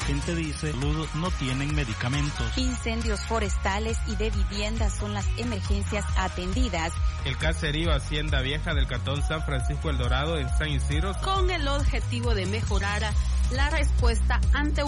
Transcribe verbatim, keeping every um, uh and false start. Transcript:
gente dice, salud no tienen medicamentos. Incendios forestales y de viviendas son las emergencias atendidas. El caserío Hacienda Vieja del Cantón San Francisco El Dorado en San Isidro, con el objetivo de mejorar la respuesta ante